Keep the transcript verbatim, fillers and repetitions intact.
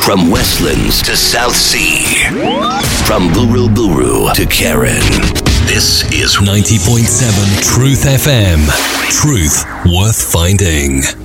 From Westlands to South Sea. From Buru Buru to Karen. This is ninety point seven Truth F M. Truth worth finding.